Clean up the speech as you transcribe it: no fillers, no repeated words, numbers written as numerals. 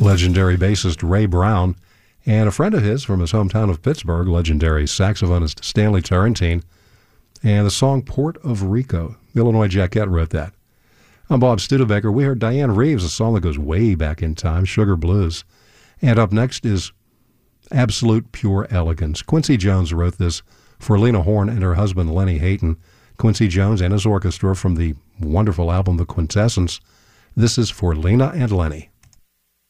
legendary bassist Ray Brown, and a friend of his from his hometown of Pittsburgh, legendary saxophonist Stanley Turrentine, and the song Port of Rico. Illinois Jacquette wrote that. I'm Bob Studebaker. We heard Diane Reeves, a song that goes way back in time, Sugar Blues. And up next is Absolute Pure Elegance. Quincy Jones wrote this for Lena Horne and her husband Lenny Hayton. Quincy Jones and his orchestra from the wonderful album The Quintessence. This is for Lena and Lenny.